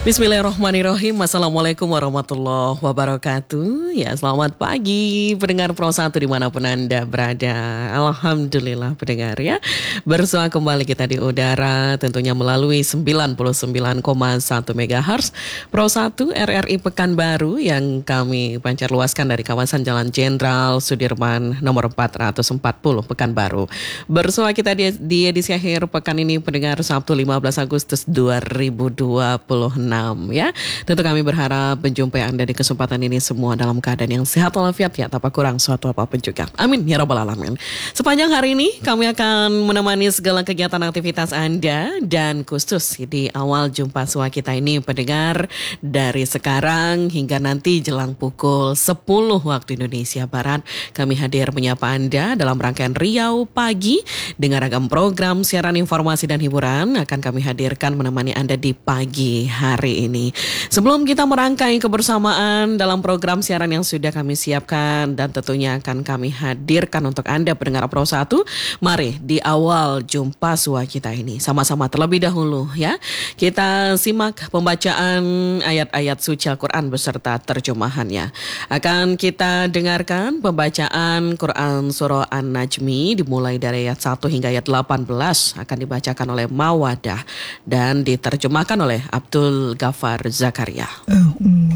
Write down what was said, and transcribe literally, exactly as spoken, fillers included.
Bismillahirrahmanirrahim. Assalamualaikum warahmatullahi wabarakatuh. Ya, selamat pagi pendengar Pro satu dimanapun Anda berada. Alhamdulillah pendengar ya. Bersua kembali kita di udara tentunya melalui sembilan puluh sembilan koma satu megahertz Pro satu R R I Pekanbaru yang kami pancar luaskan dari kawasan Jalan Jenderal Sudirman nomor empat ratus empat puluh Pekanbaru. Bersua kita di, di edisi akhir pekan ini pendengar Sabtu lima belas Agustus dua ribu dua puluh enam ya. Tentu kami berharap menjumpai Anda di kesempatan ini semua dalam keadaan yang sehat walafiat ya, tanpa kurang suatu apapun juga. Amin ya rabbal alamin. Sepanjang hari ini kami akan menemani segala kegiatan aktivitas Anda dan khusus di awal jumpa sua kita ini pendengar dari sekarang hingga nanti jelang pukul sepuluh waktu Indonesia Barat kami hadir menyapa Anda dalam rangkaian Riau Pagi dengan ragam program siaran informasi dan hiburan akan kami hadirkan menemani Anda di pagi hari ini. Sebelum kita merangkai kebersamaan dalam program siaran yang sudah kami siapkan dan tentunya akan kami hadirkan untuk Anda pendengar Pro satu, mari di awal jumpa sua kita ini sama-sama terlebih dahulu ya. Kita simak pembacaan ayat-ayat suci Al-Quran beserta terjemahannya. Akan kita dengarkan pembacaan Quran Surah An-Najmi dimulai dari ayat satu hingga ayat delapan belas akan dibacakan oleh Mawadah dan diterjemahkan oleh Abdul Ghafar Zakaria.